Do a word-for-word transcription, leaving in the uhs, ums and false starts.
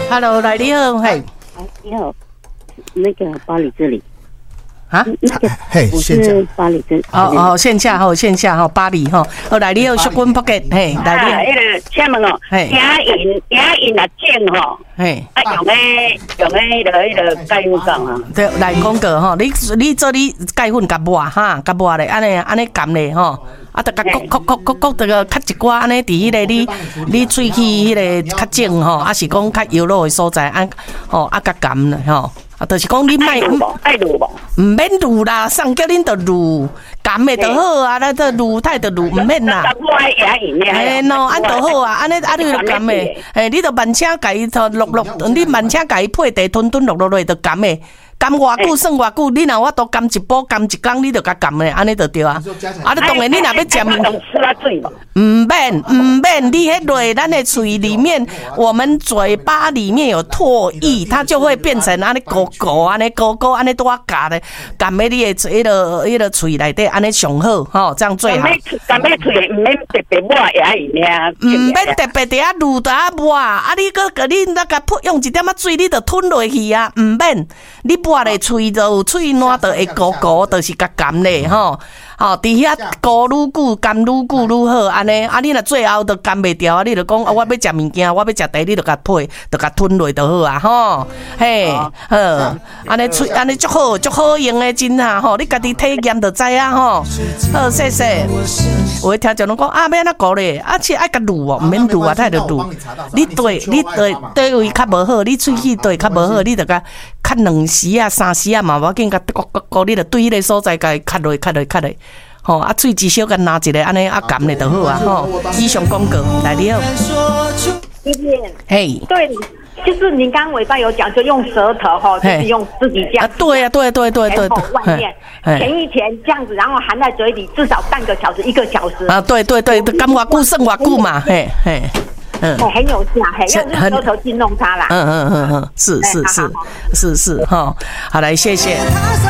，Hello， 来你好，嘿， 你好，那个巴黎这里。 啊， 那个嘿， 我是巴黎这哦哦，线下吼，线下吼，巴黎吼，好来你好，小军不给，嘿，来你好， 那个请问哦， 嘿， 牙龈牙龈啊正吼， 嘿， 啊用诶用诶迄个迄个钙粉讲啊， 对，来讲个吼，你你做你钙粉甲抹哈，甲抹咧，安尼安尼含咧吼，啊，得甲割割割割割，这个较一寡安尼，伫迄个你你喙齿迄个较正吼，啊是讲较油肉的所在，啊吼啊甲含咧吼。啊，就是讲你卖爱卤无？ 唔免卤啦，上叫恁就卤，咸的就好啊，那这卤太就卤唔免啦。 我爱牙龈咧。 嘿喏，安就好啊，安尼啊你就咸的，嘿，你就慢车家己落落，你慢车家己配茶吞吞落落落就咸的。甘偌久算偌久，你若我都甘一煲甘一缸，你就甲甘咧，安尼就对啊。啊，你当然你若要食面，唔免唔免，你迄落咱的嘴里面，我们嘴巴里面有唾液，它就会变成安尼糊糊，安尼糊糊，安尼多夹咧，甘喺你的迄个迄个嘴内底，安尼上好，吼，这样最好。 甘喺嘴唔免特别抹牙龈尔。 唔免特别伫遐卤伫遐抹，啊，你搁甲你那个用一点仔水，你就吞落去啊，唔免你。抹咧喙就有喙烂，就会糊糊，就是甲咸咧吼。吼，伫遐糊愈久，咸愈久愈好，安尼。啊，你若最后都咸袂掉，你就讲啊，我要食物件，我要食茶，你就甲配，就甲吞落就好啊，吼。嘿，好，安尼喙安尼足好，足好用诶，真啊，吼，你家己体验就知啊，吼。好，谢谢。有诶听众拢讲啊，要安怎糊咧？啊，是爱甲卤哦，毋免卤啊，太着卤。你对，你对对位较无好，你喙齿对较无好，你就甲较两时啊、三时啊嘛，无要紧，甲咕咕咕，你就对迄个所在甲卡落、卡落、卡落。吼，啊，喙至少甲拿一个安尼啊咸咧就好啊，吼。以上广告，来你好。 谢谢。 嘿， 对，就是您刚刚尾巴有讲，就用舌头哈，就是用自己这样。 啊，对呀，对对对对对。 外面填一填这样子，然后含在嘴里，至少半个小时、一个小时。 啊，对对对，甘偌久算偌久嘛，嘿嘿。 嗯，很有效，嘿，用舌头去弄它啦。 嗯嗯嗯嗯，是是是是是哈，好来，谢谢。